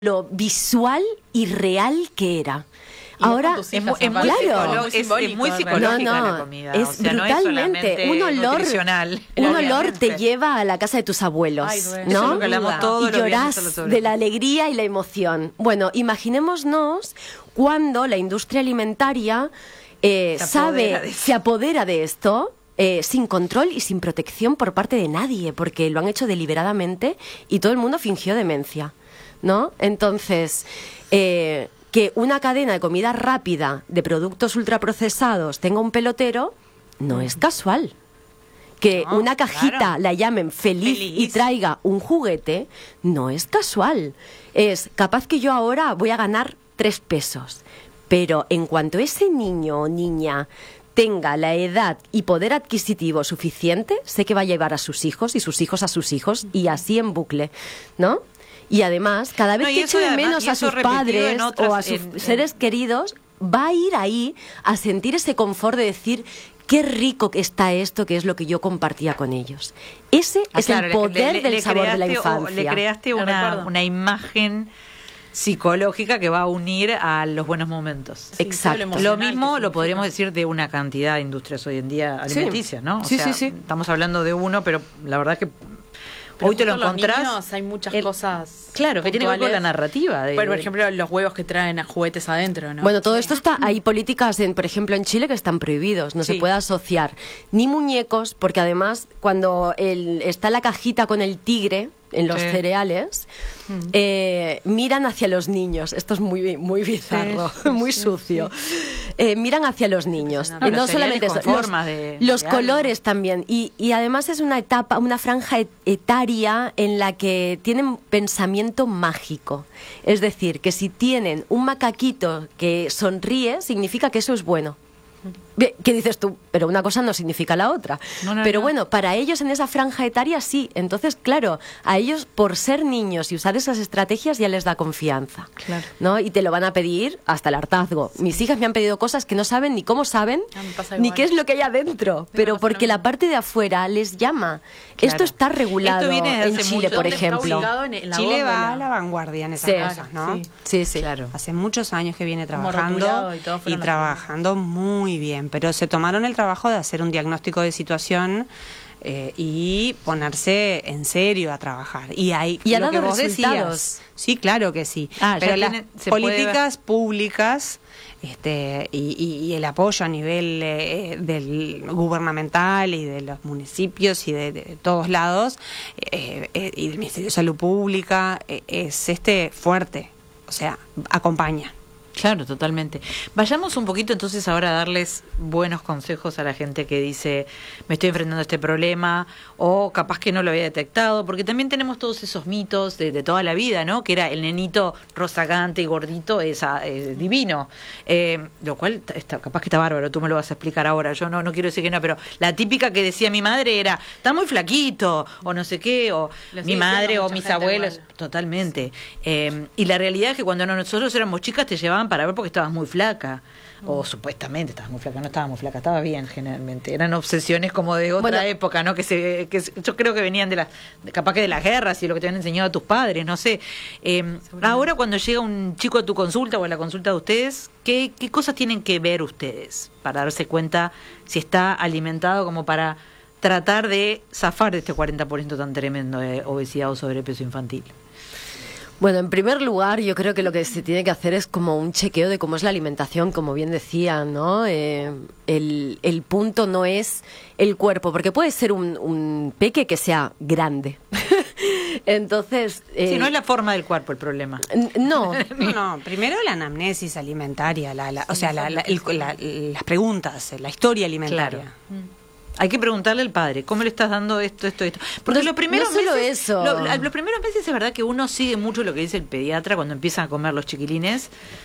lo visual y real que era. Ahora es muy psicológica la comida. Es brutalmente un olor te lleva a la casa de tus abuelos. Ay, ¿no? Eso es lo que hablamos todos y llorás de la alegría y la emoción. Bueno, imaginémonos cuando la industria alimentaria se apodera de esto, sin control y sin protección por parte de nadie, porque lo han hecho deliberadamente y todo el mundo fingió demencia, ¿no? Entonces, que una cadena de comida rápida de productos ultraprocesados tenga un pelotero no es casual. Que una cajita la llamen feliz y traiga un juguete no es casual. Es capaz que yo ahora voy a ganar 3 pesos, pero en cuanto ese niño o niña tenga la edad y poder adquisitivo suficiente, sé que va a llevar a sus hijos y sus hijos a sus hijos y así en bucle, ¿no? Y además, cada vez que eche de menos a sus padres o a sus seres queridos, va a ir ahí a sentir ese confort de decir qué rico que está esto, que es lo que yo compartía con ellos. Ese es el poder del sabor de la infancia. Le creaste una imagen psicológica que va a unir a los buenos momentos. Sí, exacto. Lo mismo lo podríamos decir de una cantidad de industrias hoy en día alimenticias, ¿no? Sí. Estamos hablando de uno, pero la verdad que hoy te lo encontrás. Los niños, hay muchas cosas. Claro, que tiene que ver con la narrativa. Por ejemplo, los huevos que traen a juguetes adentro, ¿no? Bueno, todo esto está. Hay políticas, por ejemplo, en Chile que están prohibidos. No se puede asociar ni muñecos, porque además, cuando está la cajita con el tigre en los cereales, miran hacia los niños. Esto es muy, muy bizarro, muy sucio. Miran hacia los niños. No solamente eso, los colores también. Y además es una etapa, una franja etaria en la que tienen pensamiento mágico. Es decir, que si tienen un macaquito que sonríe, significa que eso es bueno. ¿Qué dices tú? Pero una cosa no significa la otra. Pero bueno, para ellos en esa franja etaria sí. Entonces, claro, a ellos por ser niños y usar esas estrategias ya les da confianza, ¿no? Y te lo van a pedir hasta el hartazgo. Mis hijas me han pedido cosas que no saben ni cómo saben, ni qué es lo que hay adentro, pero porque la parte de afuera les llama. Esto está regulado en Chile, por ejemplo. Chile va a la vanguardia en esas cosas, ¿no? Sí, claro. Hace muchos años que viene trabajando y trabajando muy bien, pero se tomaron el trabajo de hacer un diagnóstico de situación y ponerse en serio a trabajar. Y ha dado resultados. Sí, claro que sí. Pero las políticas públicas y el apoyo a nivel del gubernamental y de los municipios y de todos lados y del Ministerio de Salud Pública es fuerte, o sea, acompaña. Claro, totalmente. Vayamos un poquito entonces ahora a darles buenos consejos a la gente que dice me estoy enfrentando a este problema o capaz que no lo había detectado, porque también tenemos todos esos mitos de toda la vida, ¿no? Que era el nenito rozagante y gordito es divino, lo cual capaz que está bárbaro, tú me lo vas a explicar ahora, yo no quiero decir que no, pero la típica que decía mi madre era está muy flaquito o no sé qué, o mi madre o mis abuelos, totalmente. Y la realidad es que cuando nosotros éramos chicas te llevaban para ver porque estabas muy flaca, o supuestamente estabas muy flaca, no estaba muy flaca, estaba bien generalmente, eran obsesiones como de otra época, ¿no? Que yo creo que venían capaz que de las guerras y lo que te habían enseñado a tus padres, no sé. Ahora cuando llega un chico a tu consulta o a la consulta de ustedes, ¿qué cosas tienen que ver ustedes para darse cuenta si está alimentado como para tratar de zafar de este 40% tan tremendo de obesidad o sobrepeso infantil? Bueno, en primer lugar, yo creo que lo que se tiene que hacer es como un chequeo de cómo es la alimentación, como bien decía, ¿no? El punto no es el cuerpo, porque puede ser un peque que sea grande. Entonces... no es la forma del cuerpo el problema. No. No, primero la anamnesis alimentaria, las preguntas, la historia alimentaria. Claro. Hay que preguntarle al padre, ¿cómo le estás dando esto? Porque los primeros meses es verdad que uno sigue mucho lo que dice el pediatra cuando empiezan a comer los chiquilines.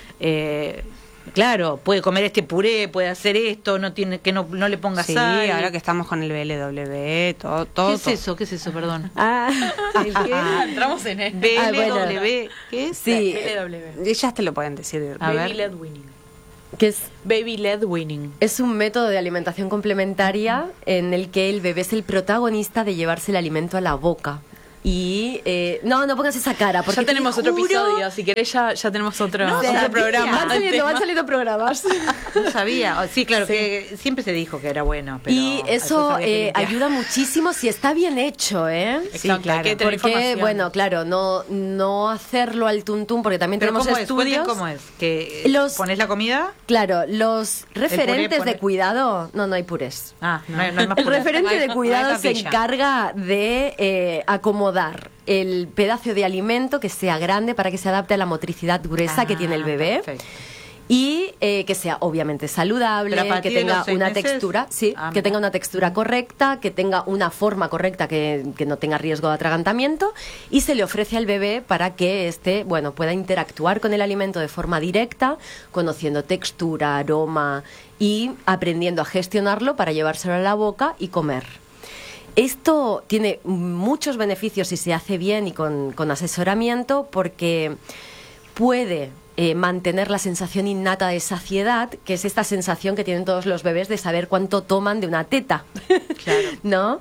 Claro, puede comer este puré, puede hacer esto, no le ponga sal. Sí, ahora que estamos con el BLW, todo. ¿Qué es eso? Perdón. Entramos en él. BLW, ¿qué es? Sí. BLW. Ellas te lo pueden decir. Baby led weaning. ¿Qué es? Baby led weaning. Es un método de alimentación complementaria en el que el bebé es el protagonista de llevarse el alimento a la boca. Y no pongas esa cara, porque ya tenemos otro episodio, si querés ya tenemos otro programa. Van saliendo programas. No sabía. Sí, claro, que siempre se dijo que era bueno. Pero y eso ayuda muchísimo si está bien hecho, ¿eh? Sí, claro. Porque, bueno, claro, no hacerlo al tuntún, porque también ¿pero tenemos cómo estudios. ¿Cómo es? ¿Que pones la comida? Claro, los referentes de cuidado, no hay purés. No hay más El purés. referente de cuidado se encarga de acomodar el pedazo de alimento que sea grande para que se adapte a la motricidad gruesa que tiene el bebé. Perfecto. Y que sea obviamente saludable, que tenga una textura, que tenga una textura correcta, que tenga una forma correcta, que no tenga riesgo de atragantamiento, y se le ofrece al bebé para que pueda interactuar con el alimento de forma directa, conociendo textura, aroma y aprendiendo a gestionarlo para llevárselo a la boca y comer. Esto tiene muchos beneficios si se hace bien y con asesoramiento, porque puede mantener la sensación innata de saciedad, que es esta sensación que tienen todos los bebés de saber cuánto toman de una teta, claro. ¿no?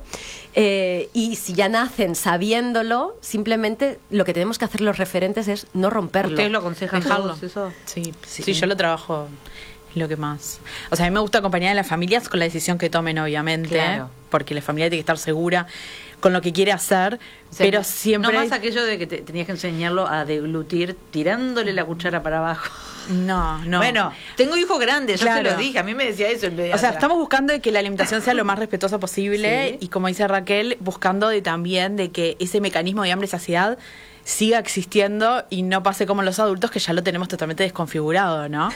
Y si ya nacen sabiéndolo, simplemente lo que tenemos que hacer los referentes es no romperlo. ¿Ustedes lo aconsejan dejarlo? Eso? Sí, yo lo trabajo lo que más. O sea, a mí me gusta acompañar a las familias con la decisión que tomen, obviamente, claro. Porque la familia tiene que estar segura con lo que quiere hacer, o sea, pero siempre... No más aquello de que tenías que enseñarlo a deglutir tirándole la cuchara para abajo. No. Bueno, tengo hijos grandes, claro. Yo se lo dije, a mí me decía eso el pediatra. O sea, estamos buscando que la alimentación sea lo más respetuosa posible, y como dice Raquel, buscando también de que ese mecanismo de hambre y saciedad siga existiendo y no pase como los adultos, que ya lo tenemos totalmente desconfigurado, ¿no?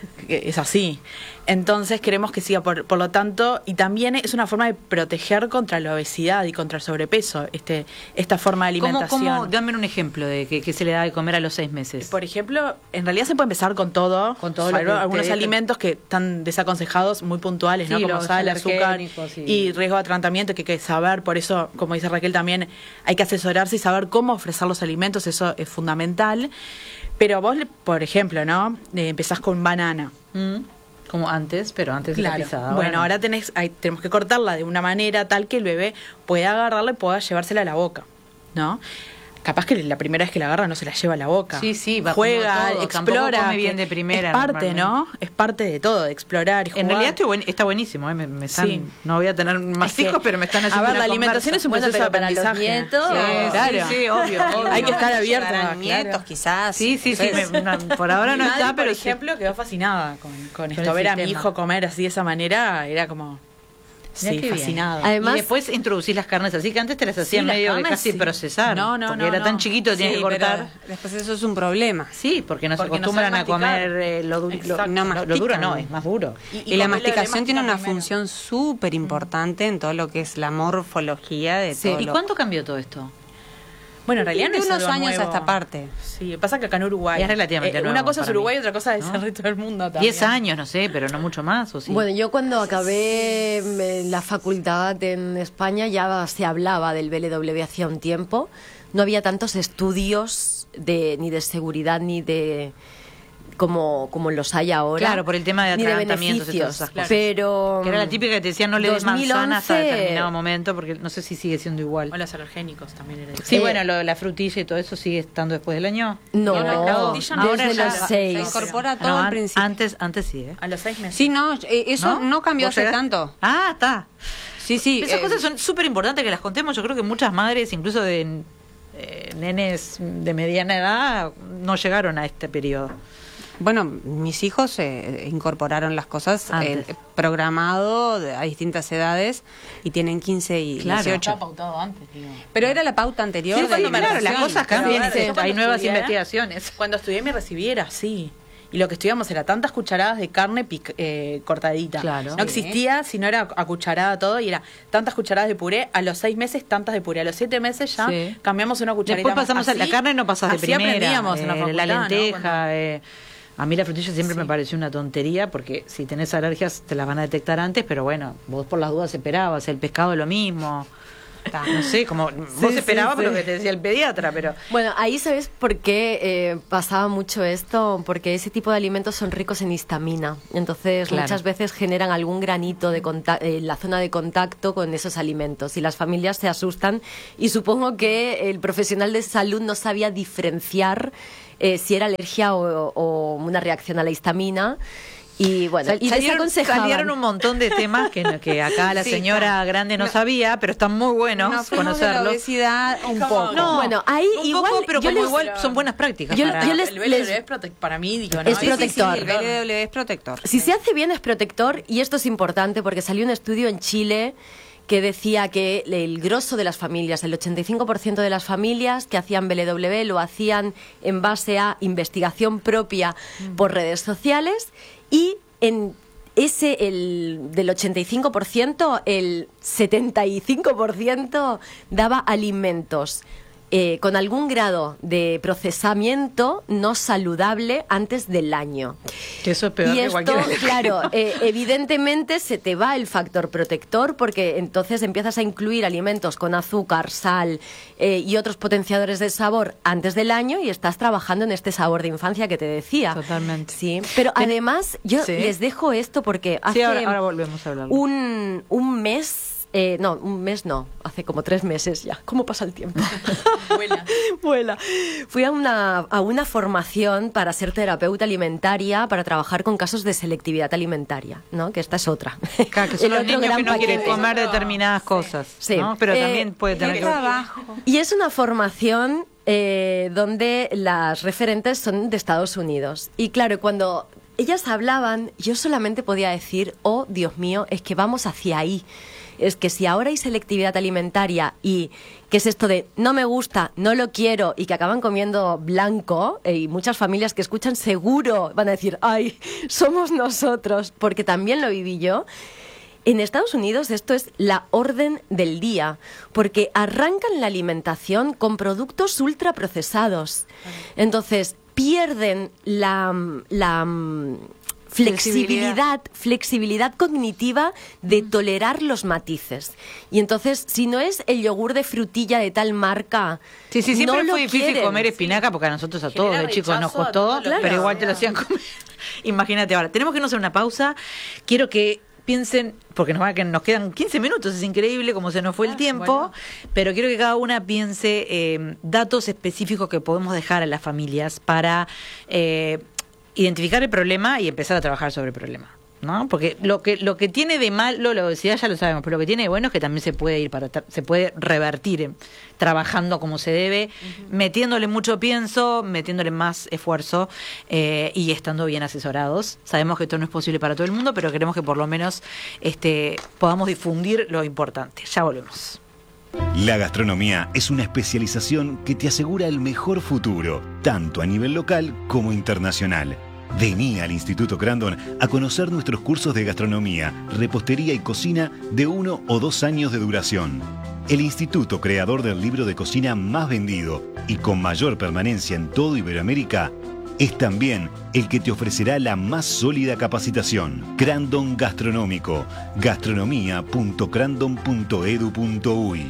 Es así. Entonces queremos que siga, por lo tanto, y también es una forma de proteger contra la obesidad y contra el sobrepeso, esta forma de alimentación. ¿Cómo? Dame un ejemplo de que se le da de comer a los 6 meses. Por ejemplo, en realidad se puede empezar con todo. Algunos alimentos que están desaconsejados, muy puntuales, sí, ¿no? Como sal, azúcar y riesgo de atragantamiento, que hay que saber. Por eso, como dice Raquel, también hay que asesorarse y saber cómo ofrecer los alimentos, eso es fundamental. Pero vos, por ejemplo, ¿no? Empezás con banana. Como antes, pero antes de la pisada. Bueno, ahora tenemos que cortarla de una manera tal que el bebé pueda agarrarla y pueda llevársela a la boca, ¿no? Capaz que la primera vez que la agarra no se la lleva a la boca. Sí, va juega, todo. explora. Come bien de primera. Es parte, ¿no? Es parte de todo, de explorar y jugar. En realidad está buenísimo, me están, no voy a tener más hijos, pero me están haciendo la alimentación es un proceso de aprendizaje. Para los nietos, claro. Sí, obvio. Hay que estar abierta. Nietos, quizás. Sí. Por ahora no está, pero por ejemplo, quedó fascinada con esto. Ver a mi hijo comer así de esa manera era como... Sí, fascinado. Además, y después introducís las carnes así, que antes te las hacían medio de casi procesar. No. Porque era tan chiquito, tenías que cortar. Después eso es un problema. Sí, porque no se acostumbran a comer lo duro. Lo duro no, es más duro. Y la masticación tiene una función súper importante en todo lo que es la morfología de todo. ¿Y cuánto cambió todo esto? Bueno, en realidad no es unos algo años nuevo. a esta parte. Sí, pasa que acá en Uruguay es relativamente nuevo una cosa es Uruguay y mí, otra cosa es el resto del mundo también. 10 años, no sé, pero no mucho más, ¿o sí? Bueno, yo cuando acabé la facultad en España ya se hablaba del BLW hacía un tiempo. No había tantos estudios ni de seguridad ni de... como los hay ahora. Claro, por el tema de atragantamientos y todas esas cosas. Pero que era la típica que te decían no le des manzana hasta determinado momento, porque no sé si sigue siendo igual. O los alergénicos también era. Sí, bueno, la frutilla y todo eso sigue estando después del año. No, ahora desde los 6. Se incorpora todo al principio. Antes sí, ¿eh? A los 6 meses. Sí, no, eso no cambió hace tanto. Ah, está. Sí. Esas cosas son súper importantes que las contemos. Yo creo que muchas madres, incluso de nenes de mediana edad, no llegaron a este periodo. Bueno, mis hijos incorporaron las cosas programado a distintas edades y tienen 15 y 18. Estaba pautado antes, digo. Pero era la pauta anterior. Sí, claro, las cosas cambian. Hay nuevas investigaciones. Cuando estudié me recibí era así. Y lo que estudiamos era tantas cucharadas de carne cortadita. Claro. No existía, sino era a cucharada todo, y era tantas cucharadas de puré. A los 6 meses, tantas de puré. A los 7 meses ya cambiamos una cucharita. Después pasamos a la carne, no pasas de primera. Aprendíamos en la facultad, la lenteja, ¿no? A mí la frutilla siempre me pareció una tontería, porque si tenés alergias te las van a detectar antes, pero bueno, vos por las dudas esperabas. El pescado lo mismo. No sé, como vos esperabas por lo que te decía el pediatra, pero... Bueno, ahí sabes por qué pasaba mucho esto, porque ese tipo de alimentos son ricos en histamina, entonces muchas veces generan algún granito de en la zona de contacto con esos alimentos y las familias se asustan y supongo que el profesional de salud no sabía diferenciar si era alergia o una reacción a la histamina. Y bueno, salieron un montón de temas que acá la señora grande no sabía, pero están muy buenos conocerlos. La obesidad un poco. No, bueno, ahí un igual, poco, pero igual son buenas prácticas. El BLW es para mí, digo, ¿no? Es protector. Sí, el BLW es protector. Si se hace bien es protector, y esto es importante porque salió un estudio en Chile que decía que el grosso de las familias, el 85% de las familias que hacían BLW lo hacían en base a investigación propia por redes sociales, y en del 85%, el 75% daba alimentos con algún grado de procesamiento no saludable antes del año. Que eso es peor y que esto, claro, evidentemente se te va el factor protector porque entonces empiezas a incluir alimentos con azúcar, sal y otros potenciadores de sabor antes del año y estás trabajando en este sabor de infancia que te decía. Totalmente. Sí, pero además yo les dejo esto porque hace ahora volvemos a hablar. Un mes... hace como 3 meses ya. ¿Cómo pasa el tiempo? Vuela. Fui a una formación para ser terapeuta alimentaria, para trabajar con casos de selectividad alimentaria, ¿no? Que esta es otra. Claro, que son los niños que no quieren comer determinadas cosas, sí. ¿no? Pero también puede tener trabajo. Y es una formación donde las referentes son de Estados Unidos. Y claro, cuando ellas hablaban, yo solamente podía decir, oh, Dios mío, es que vamos hacia ahí. Es que si ahora hay selectividad alimentaria y que es esto de no me gusta, no lo quiero y que acaban comiendo blanco, y muchas familias que escuchan seguro van a decir, ay, somos nosotros, porque también lo viví yo. En Estados Unidos esto es la orden del día, porque arrancan la alimentación con productos ultraprocesados. Entonces pierden la flexibilidad cognitiva de tolerar los matices. Y entonces, si no es el yogur de frutilla de tal marca, siempre no fue difícil comer espinaca porque a nosotros a todos de chicos nos costó, pero igual te lo hacían comer. Imagínate ahora, tenemos que irnos a una pausa. Quiero que piensen, porque nos quedan 15 minutos, es increíble como se nos fue el tiempo, pero quiero que cada una piense datos específicos que podemos dejar a las familias para identificar el problema y empezar a trabajar sobre el problema, ¿no? Porque lo que tiene de malo la obesidad ya lo sabemos, pero lo que tiene de bueno es que también se puede revertir trabajando como se debe, metiéndole mucho pienso, metiéndole más esfuerzo y estando bien asesorados. Sabemos que esto no es posible para todo el mundo, pero queremos que por lo menos podamos difundir lo importante. Ya volvemos. La gastronomía es una especialización que te asegura el mejor futuro, tanto a nivel local como internacional. Vení al Instituto Crandon a conocer nuestros cursos de gastronomía, repostería y cocina de 1 o 2 años de duración. El instituto creador del libro de cocina más vendido y con mayor permanencia en todo Iberoamérica es también el que te ofrecerá la más sólida capacitación. Crandon Gastronómico. gastronomía.crandon.edu.uy.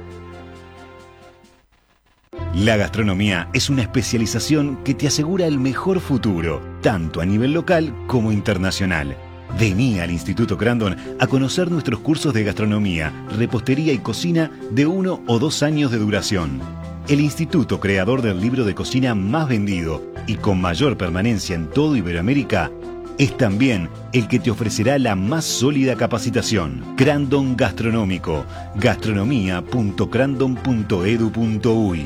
La gastronomía es una especialización que te asegura el mejor futuro, tanto a nivel local como internacional. Vení al Instituto Crandon a conocer nuestros cursos de gastronomía, repostería y cocina de 1 o 2 años de duración. El instituto creador del libro de cocina más vendido y con mayor permanencia en todo Iberoamérica es también el que te ofrecerá la más sólida capacitación. Crandon Gastronómico. gastronomía.crandon.edu.uy.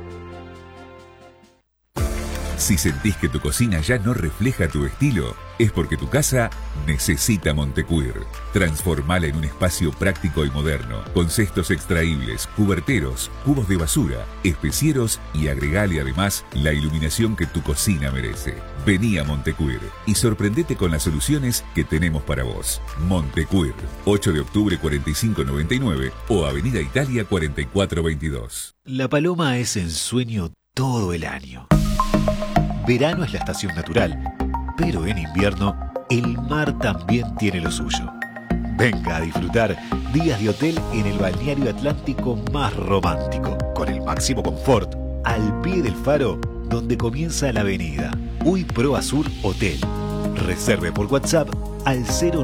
Si sentís que tu cocina ya no refleja tu estilo, es porque tu casa necesita Montecuir. Transformala en un espacio práctico y moderno, con cestos extraíbles, cuberteros, cubos de basura, especieros y agregale además la iluminación que tu cocina merece. Vení a Montecuir y sorprendete con las soluciones que tenemos para vos. Montecuir, 8 de octubre 4599 o Avenida Italia 4422. La paloma es ensueño todo el año. Verano es la estación natural, pero en invierno el mar también tiene lo suyo. Venga a disfrutar días de hotel en el balneario atlántico más romántico, con el máximo confort, al pie del faro, donde comienza la avenida. UI Pro Azur Hotel. Reserve por WhatsApp al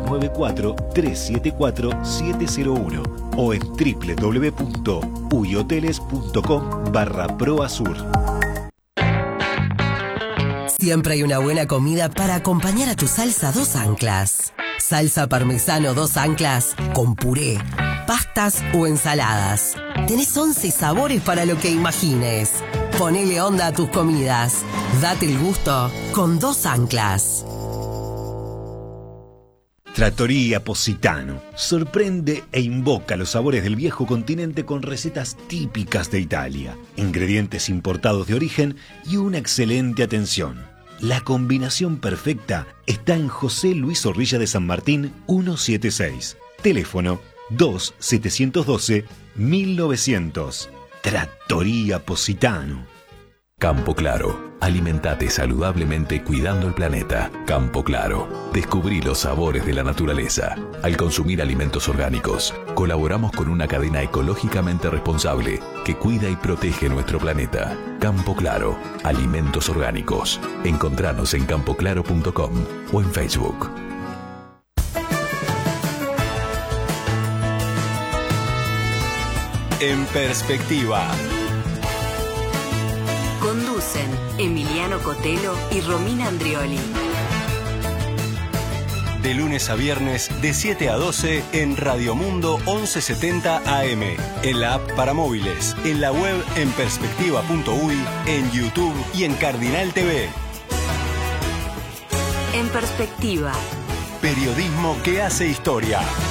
094-374-701 o en www.uihoteles.com/proazur. Siempre hay una buena comida para acompañar a tu salsa Dos Anclas. Salsa parmesano Dos Anclas con puré, pastas o ensaladas. Tenés 11 sabores para lo que imagines. Ponele onda a tus comidas. Date el gusto con Dos Anclas. Trattoria Positano sorprende e invoca los sabores del viejo continente con recetas típicas de Italia, ingredientes importados de origen y una excelente atención. La combinación perfecta está en José Luis Zorrilla de San Martín 176. Teléfono 2-712-1900. Trattoria Positano. Campo Claro. Alimentate saludablemente cuidando el planeta. Campo Claro. Descubrí los sabores de la naturaleza. Al consumir alimentos orgánicos, colaboramos con una cadena ecológicamente responsable que cuida y protege nuestro planeta. Campo Claro. Alimentos orgánicos. Encontranos en campoclaro.com o en Facebook. En Perspectiva. Conducen Emiliano Cotelo y Romina Andrioli. De lunes a viernes, de 7 a 12, en Radio Mundo 1170 AM, en la app para móviles, en la web en perspectiva.uy, en YouTube y en Cardinal TV. En Perspectiva. Periodismo que hace historia.